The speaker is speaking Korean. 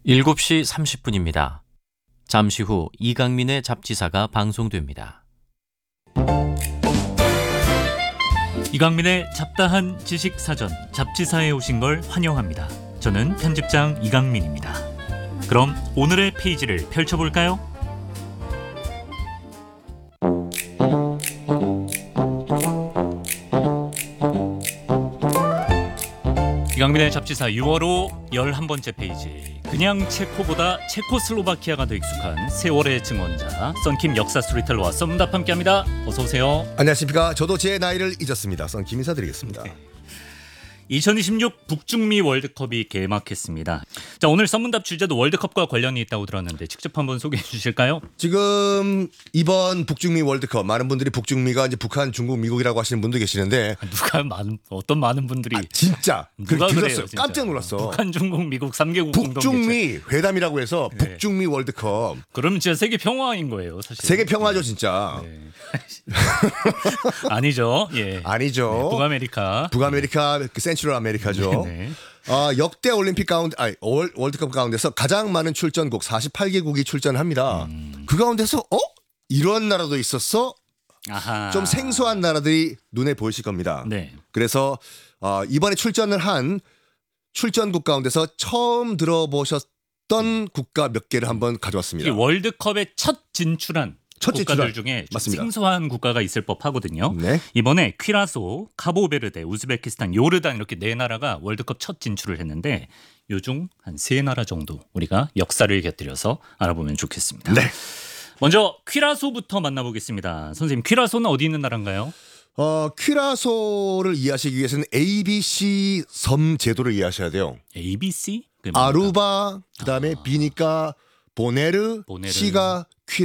7시 30분입니다. 잠시 후 이강민의 잡지사가 방송됩니다. 이강민의 잡다한 지식사전 잡지사에 오신 걸 환영합니다. 저는 편집장 이강민입니다. 그럼 오늘의 페이지를 펼쳐볼까요? 이강민의 잡지사 6월 5 11번째 페이지. 그냥 체코보다 체코슬로바키아가 더 익숙한 세월의 증언자 썬킴 역사 스토리텔러와 썸답 함께합니다. 어서 오세요. 안녕하십니까. 저도 제 나이를 잊었습니다. 썬킴 인사드리겠습니다. 2026 북중미 월드컵이 개막했습니다. 자, 오늘 썸문답 주제도 월드컵과 관련이 있다고 들었는데 직접 한번 소개해 주실까요? 지금 이번 북중미 월드컵 많은 분들이 북중미가 이제 북한, 중국, 미국이라고 하시는 분도 계시는데 어떤 많은 분들이 진짜 누가 그렇게 그래요, 들었어요. 진짜. 깜짝 놀랐어. 북한, 중국, 미국 3개국 공동 북중미 회담이라고 해서 네. 북중미 월드컵. 그러면 진짜 세계 평화인 거예요, 사실. 세계 평화죠, 진짜. 네. 아니죠. 예. 아니죠. 네, 북아메리카. 북아메리카, 센트럴 아메리카죠. 네. 역대 올림픽 가운데, 월드컵 가운데서 가장 많은 출전국 48개국이 출전합니다. 그 가운데서 이런 나라도 있었어? 아하. 좀 생소한 나라들이 눈에 보이실 겁니다. 네. 그래서 이번에 출전을 한 출전국 가운데서 처음 들어보셨던 국가 몇 개를 한번 가져왔습니다. 이게 월드컵에 첫 진출한 국가들 중에 좀 맞습니다. 생소한 국가가 있을 법하거든요. 네. 이번에 퀴라소, 카보베르데, 우즈베키스탄, 요르단 이렇게 네 나라가 월드컵 첫 진출을 했는데 요중 한 세 나라 정도 우리가 역사를 곁들여서 알아보면 좋겠습니다. 네. 먼저 퀴라소부터 만나보겠습니다. 선생님, 퀴라소는 어디 있는 나라인가요? 퀴라소를 이해하시기 위해서는 ABC 섬 제도를 이해하셔야 돼요. ABC? 그게 뭡니까? 아루바, 그다음에 비니까, 보네르, 보네르. 시가,